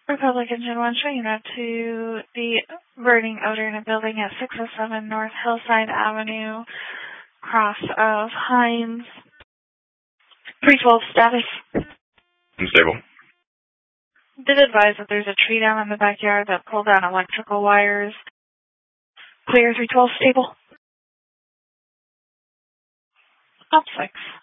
Republic Engine 1 showing up to the burning odor in a building at 607 North Hillside Avenue, cross of Hines. 312 status. Unstable. Did advise that there's a tree down in the backyard that pulled down electrical wires. Clear 312 stable. Up 6.